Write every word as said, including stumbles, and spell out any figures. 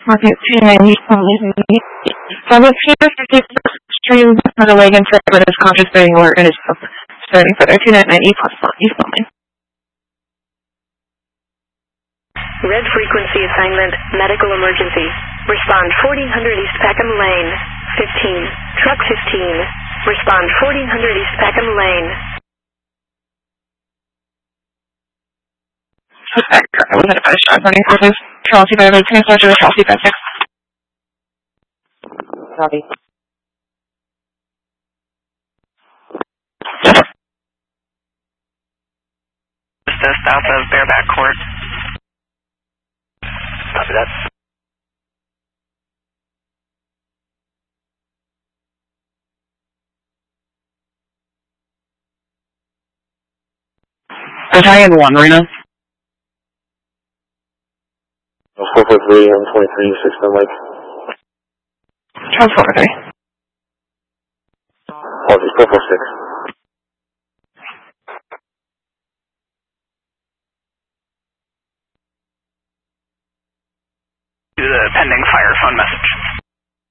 Market two ninety. Target two fifty-six stream on the leg and check with his conscious bearing alert and his starting for their two ninety plus East Bowman. Red frequency assignment, medical emergency. Respond fourteen hundred East Peckham Lane. fifteen. Truck fifteen. Respond fourteen hundred East Peckham Lane. Suspect, I was identified as drive running forces. Chelsea by road transport to the Chelsea by six. Copy. Just south of Bareback Court. Copy that. Battalion one, Rena. four four three, I'm twenty-three, six ten Lake. Charles four three. Apologies, four four six. To the pending fire phone message.